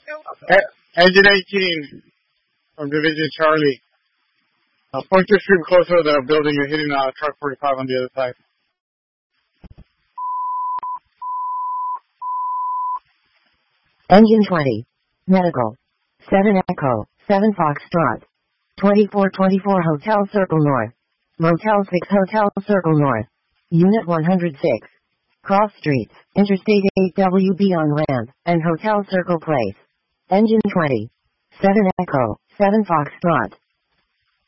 Engine 18 from Division Charlie. Point your stream closer to the building. You're hitting truck 45 on the other side. Engine 20. Medical. 7 Echo, 7 Foxtrot. 2424 Hotel Circle North. Motel 6 Hotel Circle North. Unit 106. Cross Streets, Interstate 8WB on ramp, and Hotel Circle Place. Engine 20. 7 Echo, 7 Foxtrot.